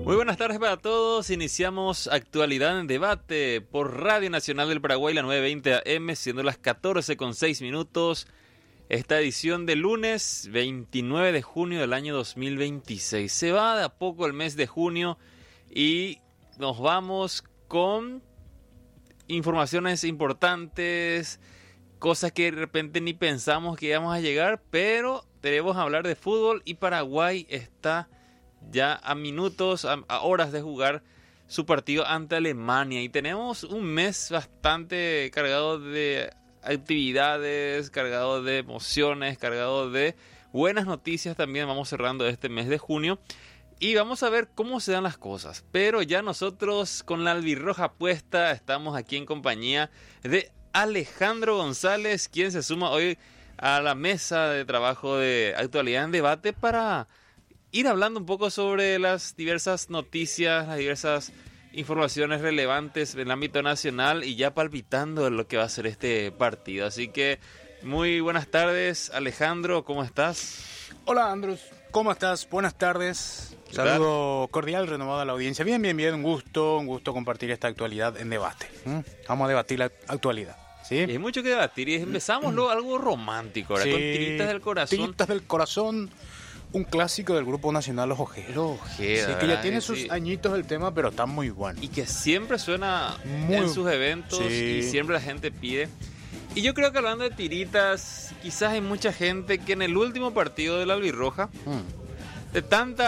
Muy buenas tardes para todos. Iniciamos Actualidad en Debate por Radio Nacional del Paraguay, la 920 AM, siendo las 14:06. Esta edición de lunes 29 de junio del año 2026. Se va de a poco el mes de junio y nos vamos con informaciones importantes, cosas que de repente ni pensamos que íbamos a llegar, pero debemos hablar de fútbol y Paraguay está ya a minutos, a horas de jugar su partido ante Alemania. Y tenemos un mes bastante cargado de actividades, cargado de emociones, cargado de buenas noticias también. Vamos cerrando este mes de junio y vamos a ver cómo se dan las cosas. Pero ya nosotros con la albirroja puesta estamos aquí en compañía de Alejandro González, quien se suma hoy a la mesa de trabajo de Actualidad en Debate para ir hablando un poco sobre las diversas noticias, las diversas informaciones relevantes en el ámbito nacional y ya palpitando en lo que va a ser este partido. Así que muy buenas tardes, Alejandro, ¿cómo estás? Hola, Andrés, ¿cómo estás? Buenas tardes. Saludo cordial, renovado a la audiencia. Bien, un gusto compartir esta actualidad en debate. Vamos a debatir la actualidad. ¿Sí? Hay mucho que debatir y empezamos luego algo romántico, ¿verdad? Sí, con Tiritas del Corazón. Tiritas del Corazón. Un clásico del Grupo Nacional Los Ojeda. Los Ojeda, sí, que ya tiene sus añitos el tema, pero está muy bueno. Y que siempre suena en sus eventos y siempre la gente pide. Y yo creo que hablando de tiritas, quizás hay mucha gente que en el último partido de la albirroja, de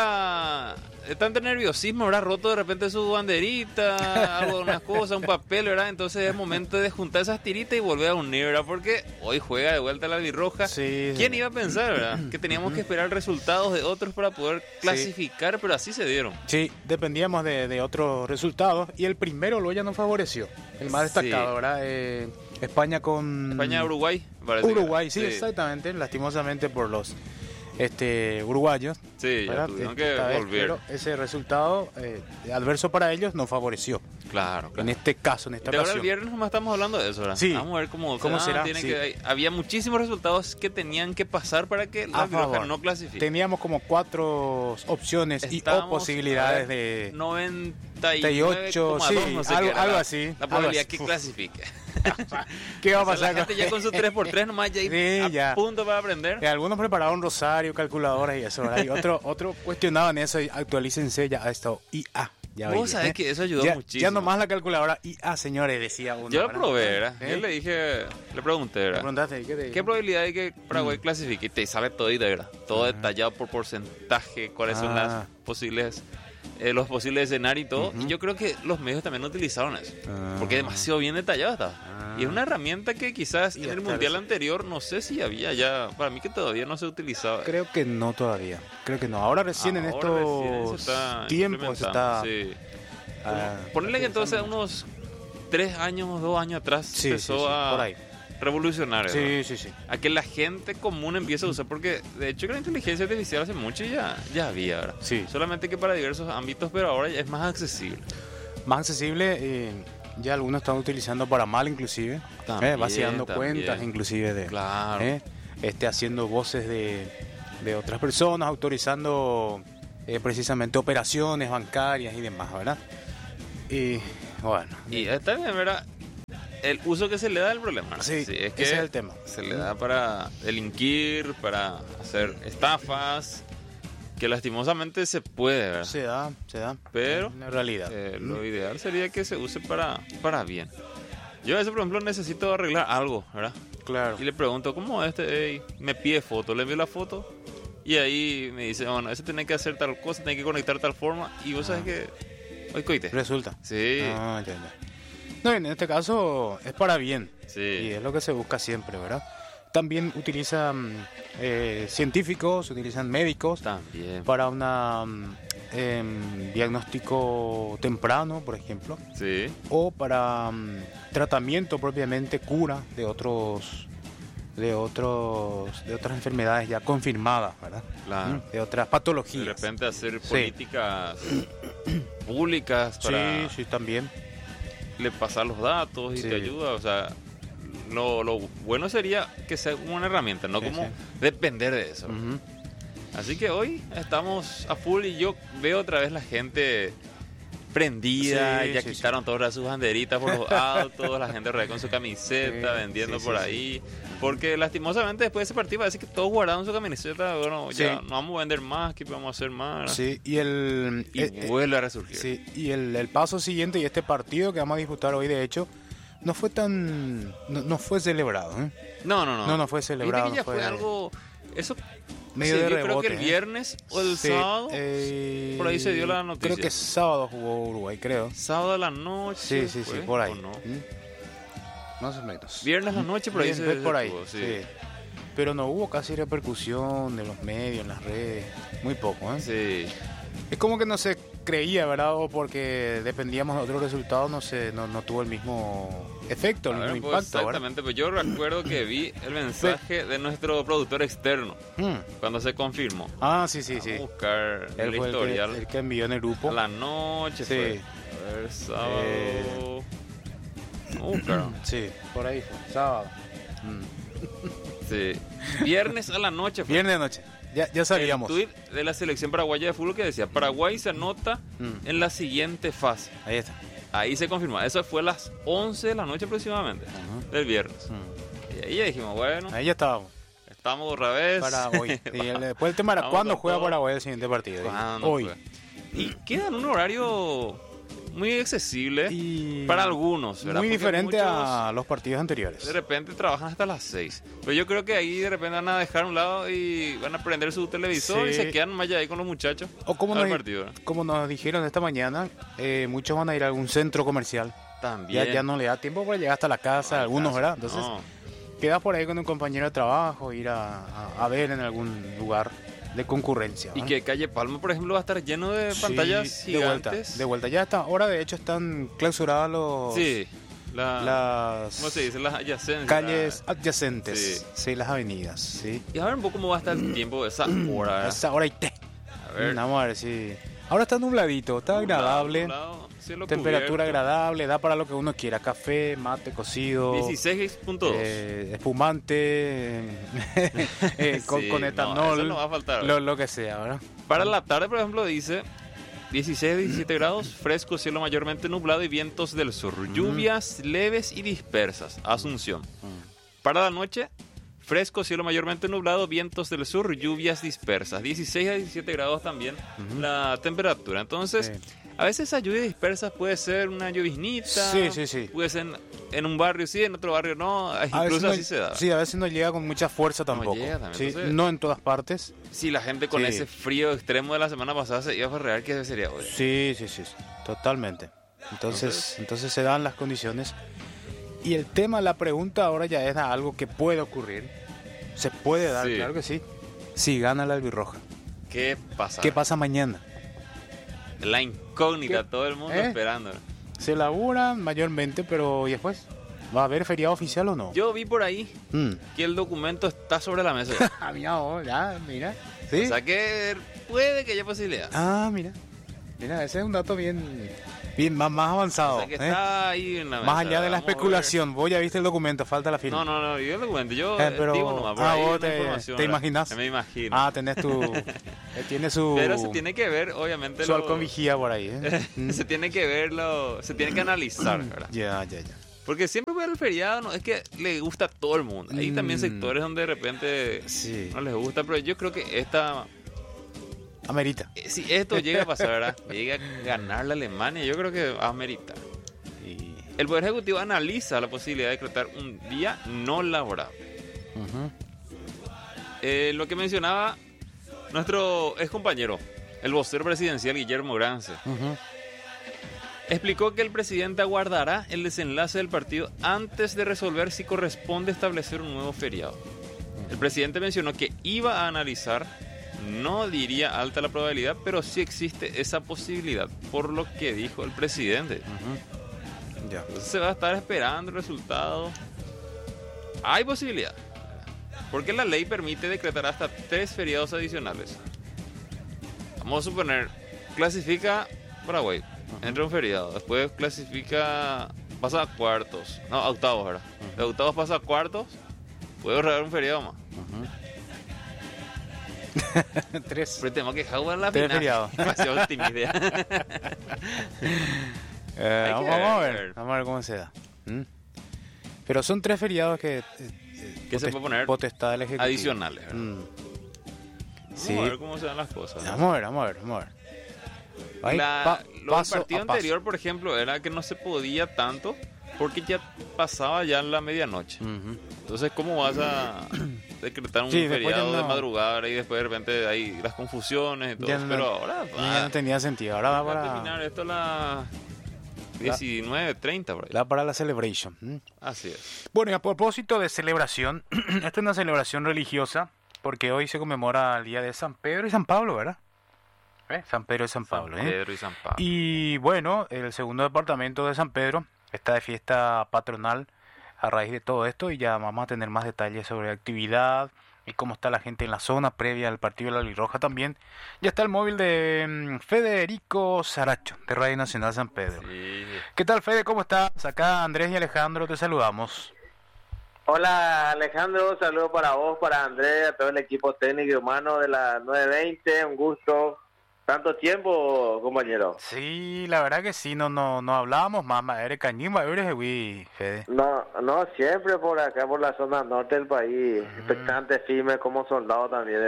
tanto nerviosismo, habrá roto de repente su banderita, algo, unas cosas, un papel, ¿verdad? Entonces es momento de juntar esas tiritas y volver a unir, ¿verdad? Porque hoy juega de vuelta la albirroja. Sí, ¿quién iba a pensar, verdad? Que teníamos que esperar resultados de otros para poder clasificar, pero así se dieron. Sí, dependíamos de otros resultados y el primero lo ya nos favoreció, el más destacado, ¿verdad? España-Uruguay. Uruguay, sí, exactamente, lastimosamente por los uruguayos. Sí, ya tuvieron que volver. Pero ese resultado adverso para ellos nos favoreció. Claro. En este caso, en esta ocasión. Ahora el viernes nomás estamos hablando de eso, ¿verdad? Sí. Vamos a ver cómo será. Había muchísimos resultados que tenían que pasar para que la albirroja no clasifique. Teníamos como 4 opciones o posibilidades de 98, sí, no sé algo así. La probabilidad que clasifique. ¿Qué va a pasar? La gente ya con su 3x3 nomás ya a punto para aprender. Algunos prepararon rosario, calculadoras y eso, ¿verdad? Y otro cuestionaban eso y actualícense ya a esto IA. Vos sabés que eso ayudó muchísimo. Ya nomás la calculadora IA, señores, decía uno. Yo lo probé, ¿verdad? Yo le pregunté, ¿verdad? ¿Qué probabilidad hay que Paraguay clasifique? Y te sale todo, ¿verdad? Todo detallado por porcentaje, cuáles son las posibles... los posibles escenarios y todo, y yo creo que los medios también utilizaron eso, porque demasiado bien detallado está. Y es una herramienta que quizás en el mundial anterior, no sé si había ya, para mí que todavía no se utilizaba. Creo que no todavía, ahora recién en estos tiempos está... Sí. Ponerle que entonces unos 3 años, 2 años atrás empezó a... por ahí. Revolucionario. Sí. A que la gente común empiece a usar, porque de hecho que la inteligencia artificial hace mucho ya había, ¿verdad? Sí. Solamente que para diversos ámbitos, pero ahora ya es más accesible. Ya algunos están utilizando para mal inclusive, vaciando cuentas inclusive de... Claro. Haciendo voces de otras personas, autorizando precisamente operaciones bancarias y demás, ¿verdad? Y bueno. Y está bien, ¿verdad? El uso que se le da al problema. Sí, es que ese es el tema. Se le da para delinquir, para hacer estafas, que lastimosamente se puede, ¿verdad? Se da. Pero en la realidad. Lo ideal sería que se use para bien. Yo a veces, por ejemplo, necesito arreglar algo, ¿verdad? Claro. Y le pregunto, ¿cómo me pide foto? Le envío la foto y ahí me dice, bueno, ese tiene que hacer tal cosa, tiene que conectar tal forma. Y vos sabes que... Hoy coite. Resulta. Sí. Ya. No, en este caso es para bien. Sí. Y es lo que se busca siempre, ¿verdad? También utilizan científicos, utilizan médicos también para un diagnóstico temprano, por ejemplo. Sí. O para tratamiento propiamente, cura de otras enfermedades ya confirmadas, ¿verdad? Claro. De otras patologías. De repente hacer políticas públicas para... Sí, también. Le pasar los datos y te ayuda, o sea, lo bueno sería que sea una herramienta, no como depender de eso. Así que hoy estamos a full y yo veo otra vez la gente prendida, ya quitaron todas sus banderitas por los autos, la gente con su camiseta, vendiendo por ahí. Porque lastimosamente después de ese partido parece que todos guardaron su camiseta, bueno, ya no vamos a vender más, ¿qué vamos a hacer más? Sí, y vuelve a resurgir. Sí, y el paso siguiente y este partido que vamos a disputar hoy, de hecho, no fue tan... No fue celebrado, ¿eh? No fue celebrado. Viste que ya fue algo... Eso medio de rebote, creo que el viernes o el sábado, por ahí se dio la noticia. Creo que sábado jugó Uruguay, creo. Sábado a la noche. Sí, por ahí. No? Más o menos. Viernes a la noche, por ahí se por ahí, jugó, sí. Pero no hubo casi repercusión de los medios, en las redes. Muy poco, ¿eh? Sí. Es como que no se creía, ¿verdad? O porque dependíamos de otros resultados, no tuvo el mismo efecto, el mismo impacto. Exactamente, pues yo recuerdo que vi el mensaje de nuestro productor externo cuando se confirmó. Sí. Vamos a buscar el historial. El que envió en el grupo. A la noche, sí. A ver, sábado. Buscaron. Sí, por ahí fue, sábado. Sí. Viernes a la noche fue. Viernes de noche. Ya sabíamos. El tuit de la selección paraguaya de fútbol que decía: Paraguay se anota en la siguiente fase. Ahí está. Ahí se confirmó. Eso fue a las 11 de la noche aproximadamente, del viernes. Y ahí ya dijimos, bueno. Ahí ya estábamos. Estamos otra vez. Paraguay. Y después el tema era cuándo juega Paraguay el siguiente partido. Hoy. Y queda en un horario muy accesible para algunos, ¿verdad? Muy diferente a los partidos anteriores. De repente trabajan hasta las 6. Pero yo creo que ahí de repente van a dejar a un lado y van a prender su televisor y se quedan más allá ahí con los muchachos. O como nos dijeron esta mañana, muchos van a ir a algún centro comercial. También. Ya no le da tiempo para llegar hasta la casa, algunos, ¿verdad? Entonces, quedas por ahí con un compañero de trabajo, ir a ver en algún lugar de concurrencia. Y que Calle Palma, por ejemplo, va a estar lleno de pantallas gigantes. De vuelta. Ya está. Ahora, de hecho, están clausuradas los... Sí. Las... ¿Cómo se dice? Las adyacentes. Calles adyacentes. Sí, las avenidas. Sí. Y a ver un poco cómo va a estar el tiempo de esa hora. ¿Verdad? Esa hora y té. A ver. Vamos a ver si... Ahora está nubladito, está agradable. Temperatura agradable, da para lo que uno quiera. Café, mate, cocido. 16.2. Espumante, con etanol. Eso no va a faltar. Lo que sea, ¿verdad? Para la tarde, por ejemplo, dice 16 a 17 grados, fresco, cielo mayormente nublado y vientos del sur. Lluvias leves y dispersas. Asunción. Para la noche, fresco, cielo mayormente nublado, vientos del sur, lluvias dispersas. 16 a 17 grados también la temperatura. Entonces, a veces esa lluvia dispersa puede ser una lloviznita. Sí. Puede ser en un barrio sí, en otro barrio no. Incluso así se da. Sí, a veces no llega con mucha fuerza tampoco. No llega también. Entonces, no en todas partes. Sí, la gente con ese frío extremo de la semana pasada se iba a ferrear que sería hoy. Sí. Totalmente. Entonces se dan las condiciones. Y el tema, la pregunta ahora ya es algo que puede ocurrir. Se puede dar, claro que sí. Si gana la albirroja. ¿Qué pasa? ¿Qué pasa mañana? La incógnita, todo el mundo esperando. Se labura mayormente, pero ¿y después? ¿Va a haber feriado oficial o no? Yo vi por ahí que el documento está sobre la mesa. Mira. ¿Sí? O sea que puede que haya posibilidad. Mira, ese es un dato bien más avanzado. O sea que está ahí en la mesa. Más allá de la especulación. Vos ya viste el documento, falta la firma. No, yo el documento, yo pero, digo nomás. Por ahí vos información, te imaginas. Me imagino. Tenés tiene su... Pero se tiene que ver, obviamente. Su halcón vigía por ahí. Se tiene que verlo, se tiene que analizar, ¿verdad? Ya. Porque siempre ver el feriado, no es que le gusta a todo el mundo. Hay también sectores donde de repente no les gusta, pero yo creo que esta... Amerita. Si esto llega a pasar, ¿verdad? Llega a ganar la Alemania, yo creo que amerita. El Poder Ejecutivo analiza la posibilidad de decretar un día no laborable. Lo que mencionaba nuestro ex compañero, el vocero presidencial Guillermo Grance, explicó que el presidente aguardará el desenlace del partido antes de resolver si corresponde establecer un nuevo feriado. El presidente mencionó que iba a analizar, no diría alta la probabilidad, pero sí existe esa posibilidad, por lo que dijo el presidente. Entonces se va a estar esperando el resultado. Hay posibilidad, porque la ley permite decretar hasta 3 feriados adicionales. Vamos a suponer, clasifica Paraguay, entra un feriado, después clasifica, pasa a cuartos, no, a octavos, ¿verdad? De octavos pasa a cuartos, puede ahorrar un feriado más. Tres. Pero tenemos que jugar la Tres final. feriados. Demasiado tímida. Vamos a ver cómo se da. Pero son 3 feriados que se puede poner potestad del Ejecutivo. adicionales, ¿verdad? Sí. Vamos a ver cómo se dan las cosas, ¿no? Vamos a ver. Ahí, Lo del paso partido a paso. anterior, por ejemplo, era que no se podía tanto porque ya pasaba ya la medianoche. Entonces, ¿cómo vas a decretar un Sí, después ya feriado de no. madrugada y después de repente hay las confusiones y todo Ya eso? no- Pero ahora Ya no tenía sentido. Ahora va a terminar esto a las 19:30 por ahí. para la celebration. Así es. Bueno, y a propósito de celebración, esta es una celebración religiosa porque hoy se conmemora el día de San Pedro y San Pablo, ¿verdad? San Pedro y San Pablo. San Pedro y San Pablo. Y bueno, el segundo departamento de San Pedro está de fiesta patronal a raíz de todo esto y ya vamos a tener más detalles sobre la actividad y cómo está la gente en la zona previa al partido de la Albirroja también. Ya está el móvil de Federico Saracho, de Radio Nacional San Pedro. Sí. ¿Qué tal, Fede? ¿Cómo estás? Acá Andrés y Alejandro te saludamos. Hola Alejandro, saludo para vos, para Andrés, a todo el equipo técnico y humano de la 920, un gusto. ¿Tanto tiempo, compañero? Sí, la verdad que sí, no hablábamos más, eres cañimba, eres Fede. No, siempre por acá, por la zona norte del país, expectante, firme, como soldado también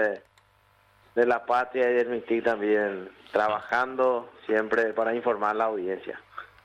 de la patria y del MITIC también, trabajando siempre para informar a la audiencia.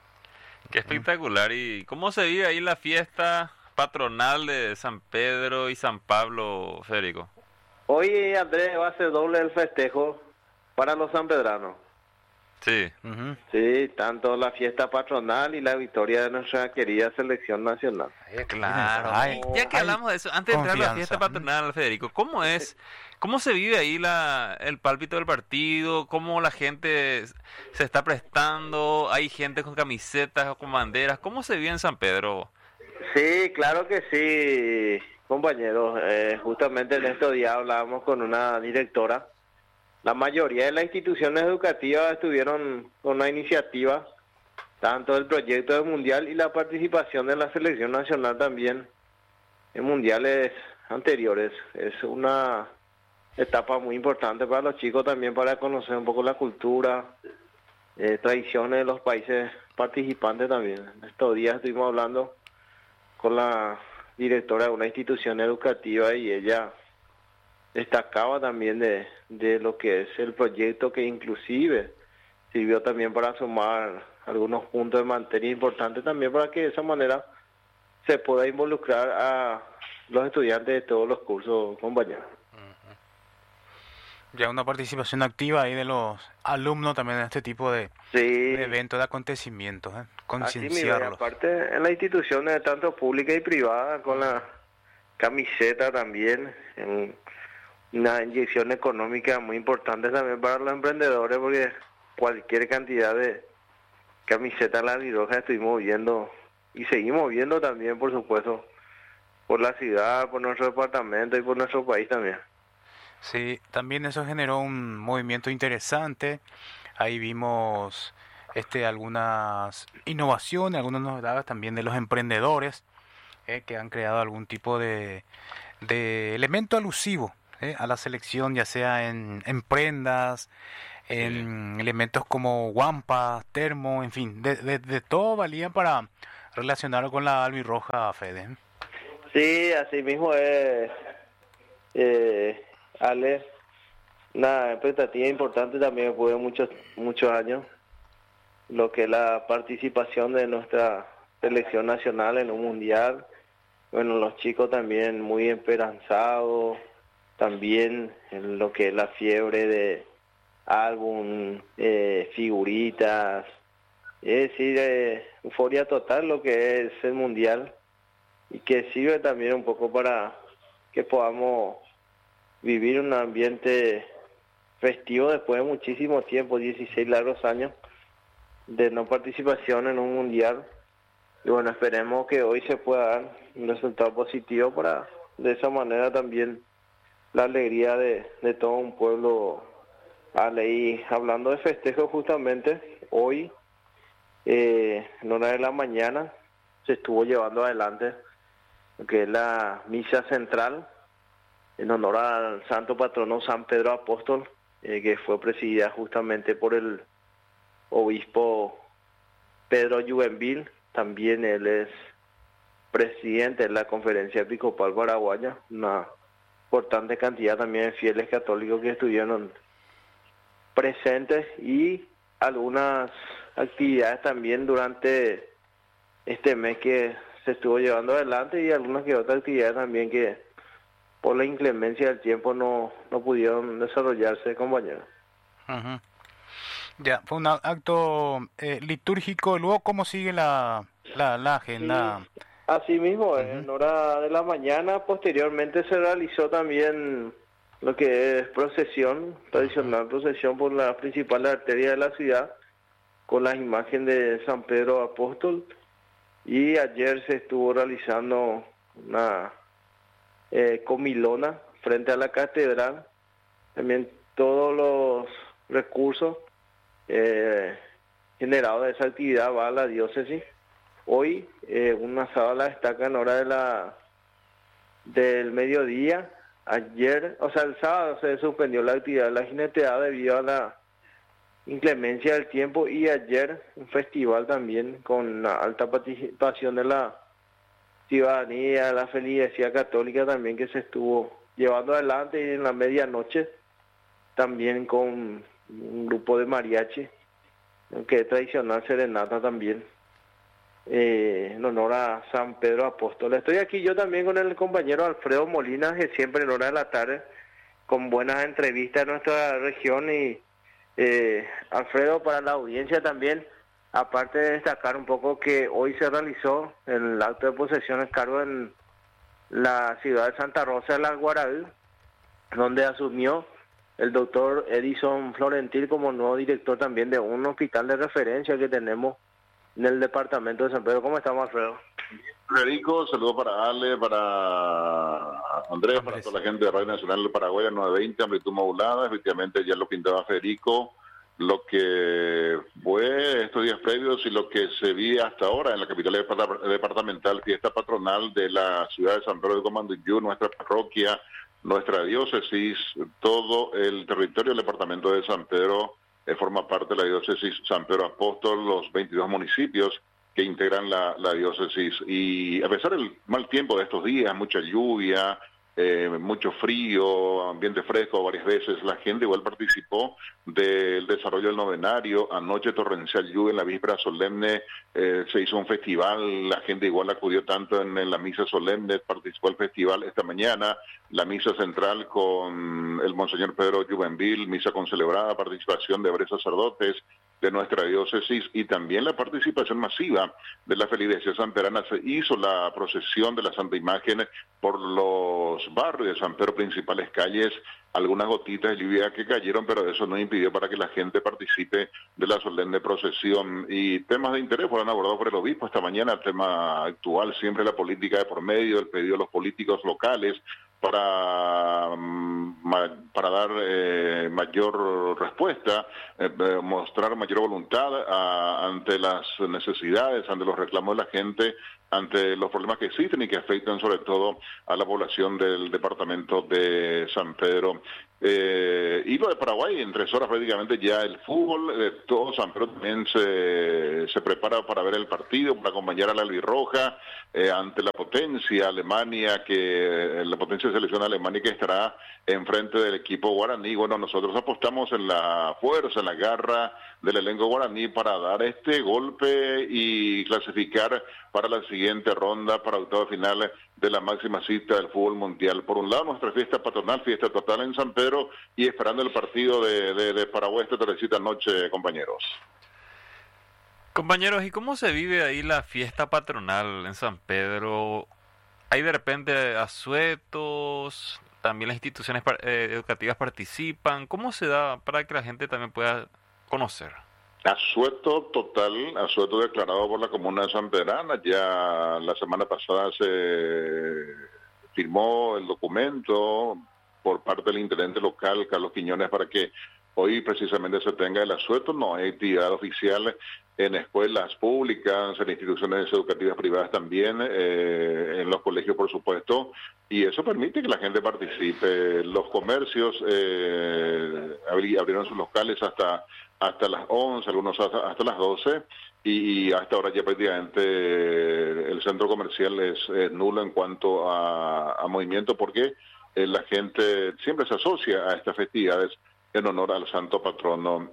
Qué espectacular. ¿Y cómo se vive ahí la fiesta patronal de San Pedro y San Pablo, Federico? Hoy, Andrés, va a ser doble el festejo para los sanpedranos. Sí. Sí, tanto la fiesta patronal y la victoria de nuestra querida selección nacional. Claro. Ay, Ya que hablamos de eso, antes de entrar a la confianza. fiesta patronal, Federico, ¿cómo se vive ahí el pálpito del partido? ¿Cómo la gente se está prestando? ¿Hay gente con camisetas o con banderas? ¿Cómo se vive en San Pedro? Sí, claro que sí, compañeros. Justamente en estos días hablábamos con una directora. La mayoría de las instituciones educativas estuvieron con una iniciativa, tanto del proyecto del Mundial y la participación de la selección nacional también en mundiales anteriores. Es una etapa muy importante para los chicos también, para conocer un poco la cultura, tradiciones de los países participantes también. En estos días estuvimos hablando con la directora de una institución educativa y ella destacaba también de lo que es el proyecto, que inclusive sirvió también para sumar algunos puntos de materia importantes también, para que de esa manera se pueda involucrar a los estudiantes de todos los cursos, compañeros. Ya una participación activa ahí de los alumnos también en este tipo de eventos, de acontecimientos, Así mismo, y concienciarlos. aparte en las instituciones tanto públicas y privadas, con la camiseta también, en una inyección económica muy importante también para los emprendedores, porque cualquier cantidad de camisetas la Albirroja estuvimos viendo y seguimos viendo también, por supuesto, por la ciudad, por nuestro departamento y por nuestro país también. Sí, también eso generó un movimiento interesante. Ahí vimos algunas innovaciones, algunas novedades también de los emprendedores que han creado algún tipo de elemento alusivo a la selección, ya sea en prendas, en elementos como guampas, termo, en fin, de todo valía para relacionarlo con la albirroja, Fede. Sí, así mismo es, Ale, una expectativa importante también después de muchos años, lo que es la participación de nuestra selección nacional en un mundial. Bueno, los chicos también muy esperanzados, también en lo que es la fiebre de álbum, figuritas, es decir, euforia total lo que es el mundial, y que sirve también un poco para que podamos vivir un ambiente festivo después de muchísimo tiempo, 16 largos años de no participación en un mundial. Y bueno, esperemos que hoy se pueda dar un resultado positivo para de esa manera también la alegría de todo un pueblo. Y hablando de festejo, justamente hoy en hora de la mañana se estuvo llevando adelante lo que es la misa central en honor al santo patrono San Pedro Apóstol, que fue presidida justamente por el obispo Pedro Juvenbil. También él es presidente de la Conferencia Episcopal Paraguaya, una importante cantidad también de fieles católicos que estuvieron presentes y algunas actividades también durante este mes que se estuvo llevando adelante y algunas que otras actividades también que por la inclemencia del tiempo no pudieron desarrollarse, compañeros. Uh-huh. Ya, fue un acto litúrgico. Luego, ¿cómo sigue la agenda? Sí, así mismo, en hora de la mañana, posteriormente se realizó también lo que es procesión, tradicional procesión por la principal arteria de la ciudad, con las imágenes de San Pedro Apóstol, y ayer se estuvo realizando una comilona frente a la catedral. También todos los recursos generados de esa actividad va a la diócesis. Hoy una sábana destaca en hora del mediodía. Ayer, o sea, el sábado se suspendió la actividad de la jineteada debido a la inclemencia del tiempo, y ayer un festival también con una alta participación de la ciudadanía, la feligresía católica también, que se estuvo llevando adelante, y en la medianoche también con un grupo de mariachi, que es tradicional serenata también, en honor a San Pedro Apóstol. Estoy aquí yo también con el compañero Alfredo Molina, que siempre en hora de la tarde, con buenas entrevistas en nuestra región. Y Alfredo, para la audiencia también, aparte de destacar un poco que hoy se realizó el acto de posesión en cargo en la ciudad de Santa Rosa de la Guaraí, donde asumió el doctor Edison Florentil como nuevo director también de un hospital de referencia que tenemos en el departamento de San Pedro. ¿Cómo estamos, Alfredo? Federico, saludos para Ale, para Andrés, para toda la gente de Radio Nacional del Paraguay, 920, amplitud modulada. Efectivamente, ya lo pintaba Federico, lo que fue estos días previos y lo que se vive hasta ahora en la capital departamental, fiesta patronal de la ciudad de San Pedro de Comanduyú, nuestra parroquia, nuestra diócesis, todo el territorio del departamento de San Pedro forma parte de la diócesis San Pedro Apóstol, los 22 municipios que integran la diócesis. Y a pesar del mal tiempo de estos días, mucha lluvia, mucho frío, ambiente fresco varias veces, la gente igual participó del desarrollo del novenario. Anoche torrencial lluvia, en la víspera solemne se hizo un festival, la gente igual acudió tanto en la misa solemne, participó del festival esta mañana, la misa central con el Monseñor Pedro Juvenbil, misa concelebrada, participación de varios sacerdotes de nuestra diócesis, y también la participación masiva de la feligresía sanperana. Se hizo la procesión de la Santa Imagen por los barrios de San Pedro, principales calles, algunas gotitas de lluvia que cayeron, pero eso no impidió para que la gente participe de la solemne procesión. Y temas de interés fueron abordados por el obispo esta mañana, tema actual, siempre la política de por medio, el pedido de los políticos locales para dar mayor respuesta, mostrar mayor voluntad ante las necesidades, ante los reclamos de la gente, ante los problemas que existen y que afectan sobre todo a la población del departamento de San Pedro. Y lo de Paraguay, en 3 horas prácticamente ya el fútbol, todo San Pedro también se prepara para ver el partido, para acompañar a la albirroja ante la potencia Alemania, la potencia de selección Alemania que estará enfrente del equipo guaraní. Bueno, nosotros apostamos en la fuerza, en la garra del elenco guaraní para dar este golpe y clasificar para la siguiente ronda, para octavo final de la máxima cita del fútbol mundial. Por un lado, nuestra fiesta patronal, fiesta total en San Pedro, y esperando el partido de Paraguay esta tardecita noche, compañeros. Compañeros, ¿y cómo se vive ahí la fiesta patronal en San Pedro? ¿Hay de repente asuetos? ¿También las instituciones educativas participan? ¿Cómo se da para que la gente también pueda conocer? Asueto total, asueto declarado por la comuna de San Pedrana. Ya la semana pasada se firmó el documento por parte del intendente local, Carlos Quiñones, para que hoy precisamente se tenga el asueto, no hay actividad oficial en escuelas públicas, en instituciones educativas privadas también, en los colegios por supuesto, y eso permite que la gente participe. Los comercios abrieron sus locales hasta las 11, algunos hasta las 12, y hasta ahora ya prácticamente el centro comercial es nulo en cuanto a movimiento, porque la gente siempre se asocia a estas festividades en honor al santo patrono.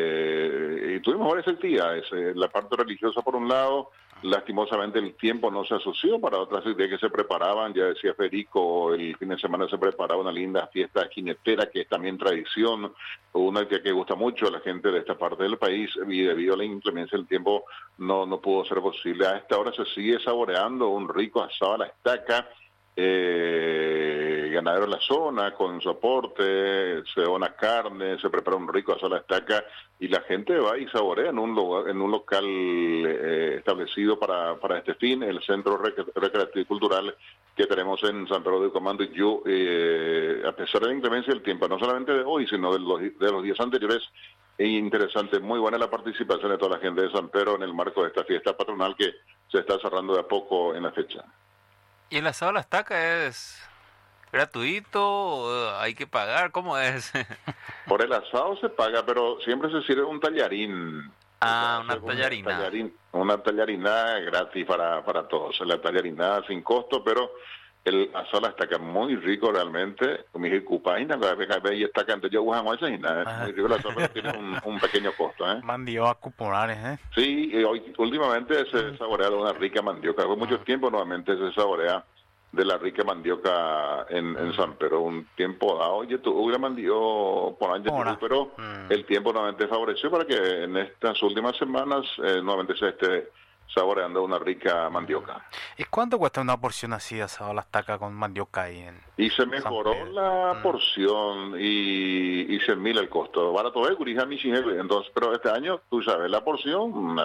Y tuvimos varias actividades. La parte religiosa por un lado, lastimosamente el tiempo no se asoció para otras actividades que se preparaban. Ya decía Federico, el fin de semana se preparaba una linda fiesta jinetera, que es también tradición, una actividad que gusta mucho a la gente de esta parte del país, y debido a la inclemencia del tiempo no pudo ser posible. A esta hora se sigue saboreando un rico asado a la estaca, ganadero en la zona con su aporte, se dona carne, se prepara un rico asado a la estaca, y la gente va y saborea en un local establecido para este fin, el Centro Recreativo y Cultural que tenemos en San Pedro de Comando. Y yo, a pesar de la inclemencia del tiempo, no solamente de hoy, sino de los días anteriores, es interesante, muy buena la participación de toda la gente de San Pedro en el marco de esta fiesta patronal que se está cerrando de a poco en la fecha. ¿Y el asado a la estaca es gratuito o hay que pagar? ¿Cómo es? Por el asado se paga, pero siempre se sirve un tallarín. Una tallarina. Una tallarina gratis para todos. La tallarina sin costo, pero el asado a la estaca muy rico realmente. Mi hicupaina, y estaca, entonces yo uso más muy rico el asado, pero tiene un pequeño costo. Mandioca cupolares, Sí, últimamente se saborea de una rica mandioca. Hace mucho tiempo nuevamente se saborea de la rica mandioca en San Pedro. Un tiempo dado, oye, tú la mandioca por años, pero el tiempo nuevamente favoreció para que en estas últimas semanas nuevamente se esté saboreando una rica mandioca. ¿Y cuánto cuesta una porción así de asado a la estaca con mandioca ahí Y se mejoró la porción y 100.000 el costo. Barato es, entonces, pero este año, tú sabes, la porción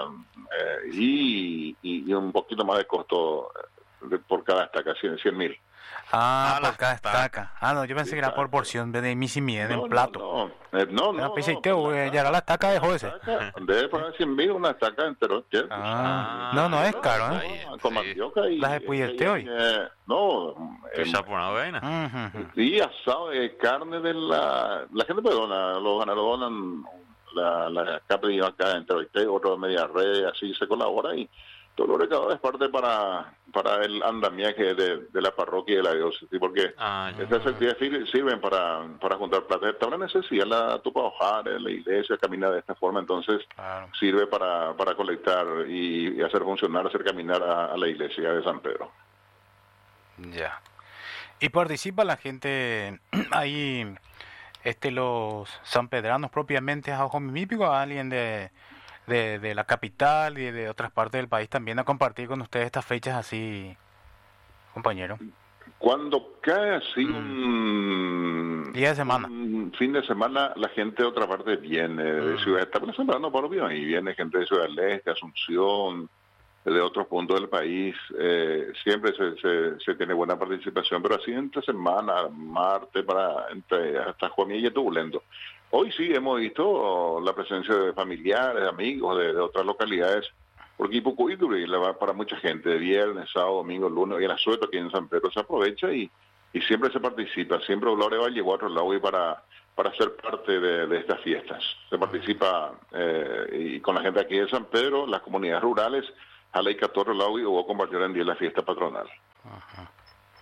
y un poquito más de costo por cada estaca, 100.000. Por cada estaca. No, yo pensé que era por porción de misimien en plato. No. Ya era la estaca de José. Debe pagar 100.000 una estaca entera. No es caro, Con mandioca y... ¿Las de Puyerte hoy? No. Y asado de carne de la gente puede donar, los ganaderos donan la capa de acá entre otro media red, así se colabora, y todo lo recaudado es parte para el andamiaje de la parroquia y de la diócesis, porque estas actividades sirven para juntar plata. Está una necesidad la tupa hojar, la iglesia camina de esta forma, entonces sirve para colectar y hacer funcionar, hacer caminar a la iglesia de San Pedro. Ya. ¿Y participa la gente ahí, los sanpedranos propiamente a ojo mípico, a alguien de la capital y de otras partes del país también a compartir con ustedes estas fechas así, compañero? Cuando cae así un día de semana, un fin de semana, la gente de otra parte viene de Ciudad, está sembrando por bien, y viene gente de Ciudad del Este, Asunción, de otros puntos del país. Siempre se tiene buena participación, pero así entre semana, martes, hasta Juanilla y Tubulento. Hoy sí hemos visto la presencia de familiares, amigos de otras localidades, porque Ipucuíturi para mucha gente, de viernes, sábado, domingo, lunes, y el asueto aquí en San Pedro se aprovecha y siempre se participa, siempre Gloria llegó a otro lado y para ser parte de estas fiestas. Se participa y con la gente aquí de San Pedro, las comunidades rurales, a la 14 lado y hubo compartir en día la fiesta patronal. Ajá.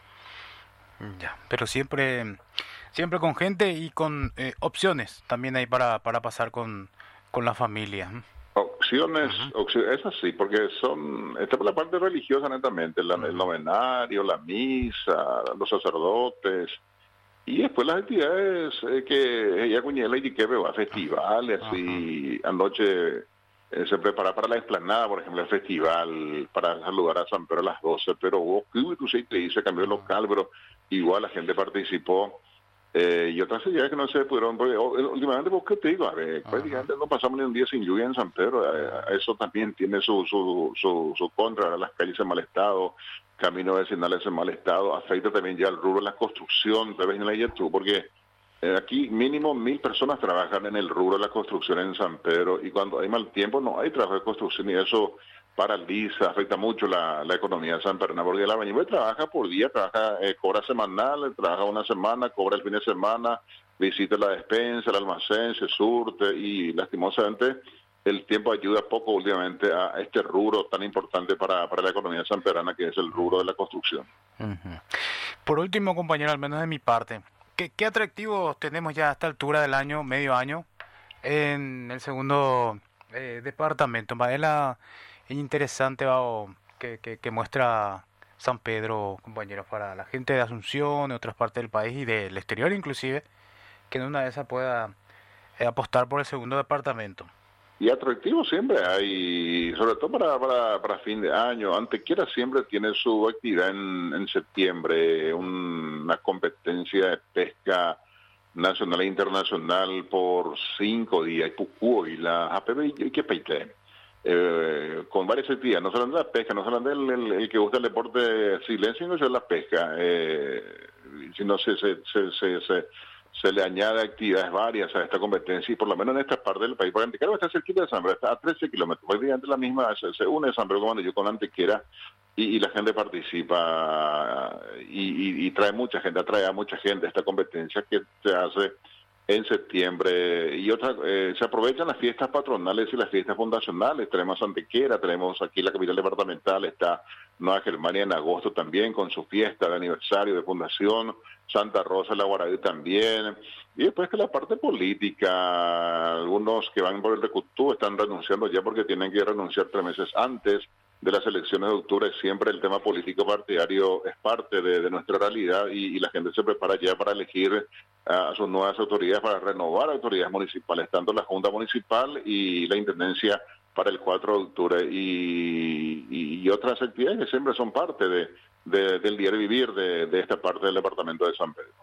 Ya, pero siempre con gente y con opciones también hay para pasar con la familia. Opciones, es así, porque esta es la parte religiosa netamente, el novenario, la misa, los sacerdotes, y después las actividades que ella cuñela y que va, festivales, y anoche se prepara para la explanada, por ejemplo, el festival, para saludar a San Pedro a las 12, pero hubo que se cambió el local, pero igual la gente participó. Y otras actividades que no se pudieron, porque últimamente, ¿por qué te digo? Prácticamente no pasamos ni un día sin lluvia en San Pedro. Eso también tiene su contra. Las calles en mal estado, caminos vecinales en mal estado, afecta también ya el rubro de la construcción, tal vez en la YouTube, porque Aquí mínimo 1.000 personas trabajan en el rubro de la construcción en San Pedro, y cuando hay mal tiempo no hay trabajo de construcción, y eso paraliza, afecta mucho la economía de San Pedro, porque el albañil trabaja por día, cobra semanal, trabaja una semana, cobra el fin de semana, visita la despensa, el almacén, se surte, y lastimosamente el tiempo ayuda poco últimamente a este rubro tan importante para la economía sanpedrana, que es el rubro de la construcción. Uh-huh. Por último, compañero, al menos de mi parte, ¿qué atractivos tenemos ya a esta altura del año, medio año, en el segundo departamento? Es interesante que muestra San Pedro, compañeros, para la gente de Asunción, de otras partes del país y del exterior inclusive, que en una de esas pueda apostar por el segundo departamento. Y atractivos siempre hay, sobre todo para fin de año. Antequera siempre tiene su actividad en septiembre, una competencia de pesca nacional e internacional por 5 días, y la APB y que peite. Con varias actividades, no solamente la pesca, no solamente el que gusta el deporte silencio, sino la pesca, sino se le añade actividades varias a esta competencia, y por lo menos en esta parte del país, porque Antequera está cerquita de San Pedro, está a 13 kilómetros, prácticamente la misma, se une San Pedro como yo con Antequera, y la gente participa, y trae mucha gente, atrae a mucha gente a esta competencia que se hace en septiembre, y se aprovechan las fiestas patronales y las fiestas fundacionales. Tenemos Antequera, tenemos aquí la capital departamental, está Nueva Germania en agosto también con su fiesta de aniversario de fundación, Santa Rosa, la Guaraví también, y después que la parte política, algunos que van por el Recutú están renunciando ya porque tienen que renunciar 3 meses antes de las elecciones de octubre. Siempre el tema político partidario es parte de nuestra realidad, y la gente se prepara ya para elegir a sus nuevas autoridades, para renovar autoridades municipales, tanto la Junta Municipal y la Intendencia para el 4 de octubre, y otras actividades que siempre son parte del diario vivir de esta parte del departamento de San Pedro.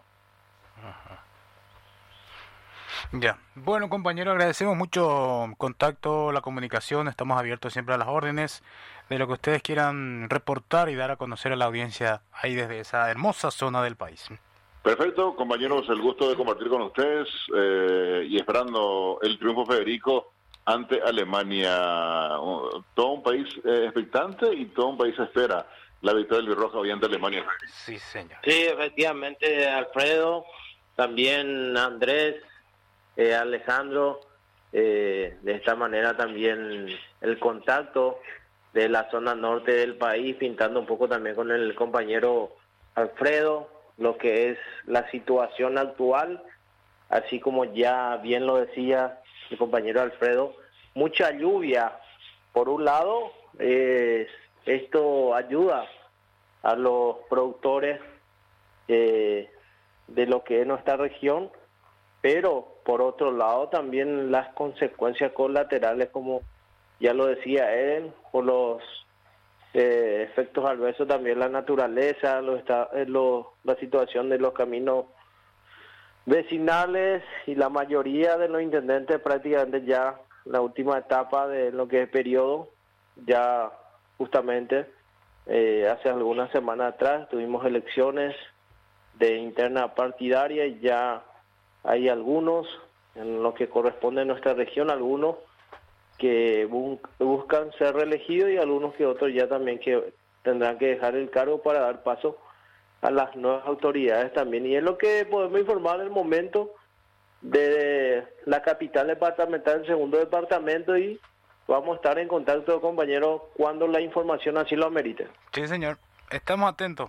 Ya, bueno, compañero, agradecemos mucho el contacto, la comunicación, estamos abiertos siempre a las órdenes de lo que ustedes quieran reportar y dar a conocer a la audiencia ahí desde esa hermosa zona del país. Perfecto, compañeros, el gusto de compartir con ustedes, y esperando el triunfo, Federico, ante Alemania. Todo un país expectante, y todo un país espera la victoria del Birroja hoy ante Alemania. Sí, señor. Sí, efectivamente, Alfredo, también Andrés, Alejandro, de esta manera también el contacto de la zona norte del país, pintando un poco también con el compañero Alfredo lo que es la situación actual, así como ya bien lo decía el compañero Alfredo, mucha lluvia. Por un lado, esto ayuda a los productores de lo que es nuestra región, pero por otro lado también las consecuencias colaterales, como ya lo decía él, por los efectos adversos, también la naturaleza, la situación de los caminos vecinales, y la mayoría de los intendentes prácticamente ya la última etapa de lo que es periodo, ya justamente hace algunas semanas atrás tuvimos elecciones de interna partidaria, y ya hay algunos en lo que corresponde a nuestra región, algunos que buscan ser reelegidos, y algunos que otros ya también que tendrán que dejar el cargo para dar paso a las nuevas autoridades también. Y es lo que podemos informar en el momento de la capital departamental, el segundo departamento, y vamos a estar en contacto, compañeros, cuando la información así lo amerite. Sí, señor. Estamos atentos.